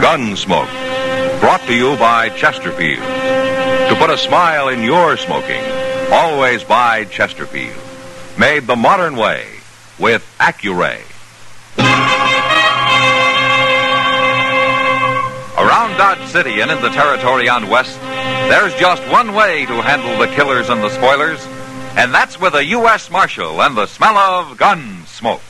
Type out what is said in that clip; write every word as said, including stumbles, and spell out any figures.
Gunsmoke, brought to you by Chesterfield. To put a smile in your smoking, always buy Chesterfield. Made the modern way with Accuray. Around Dodge City and in the territory on West, there's just one way to handle the killers and the spoilers, and that's with a U S Marshal and the smell of gun smoke.